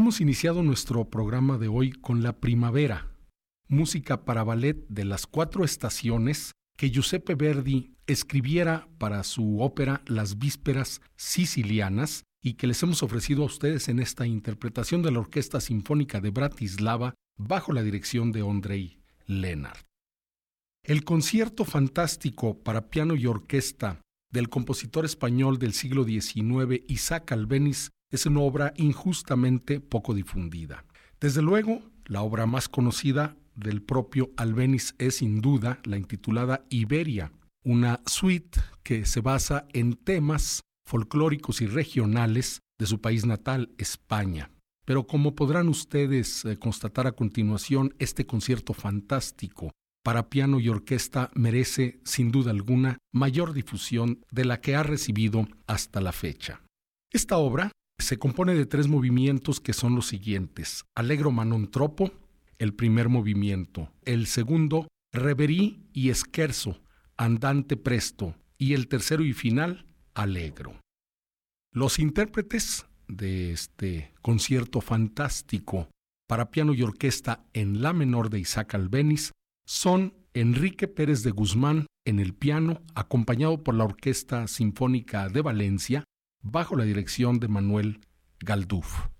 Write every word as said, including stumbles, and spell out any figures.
Hemos iniciado nuestro programa de hoy con La Primavera, música para ballet de las cuatro estaciones que Giuseppe Verdi escribiera para su ópera Las Vísperas Sicilianas y que les hemos ofrecido a ustedes en esta interpretación de la Orquesta Sinfónica de Bratislava bajo la dirección de Ondřej Lenart. El concierto fantástico para piano y orquesta del compositor español del siglo diecinueve Isaac Albéniz es una obra injustamente poco difundida. Desde luego, la obra más conocida del propio Albéniz es sin duda la intitulada Iberia, una suite que se basa en temas folclóricos y regionales de su país natal, España. Pero como podrán ustedes eh, constatar a continuación, este concierto fantástico para piano y orquesta merece, sin duda alguna, mayor difusión de la que ha recibido hasta la fecha. Esta obra se compone de tres movimientos que son los siguientes: Allegro ma non troppo, el primer movimiento; el segundo, Reverie y Scherzo, andante presto; y el tercero y final, Allegro. Los intérpretes de este concierto fantástico para piano y orquesta en la menor de Isaac Albéniz son Enrique Pérez de Guzmán en el piano, acompañado por la Orquesta Sinfónica de Valencia, bajo la dirección de Manuel Galduf.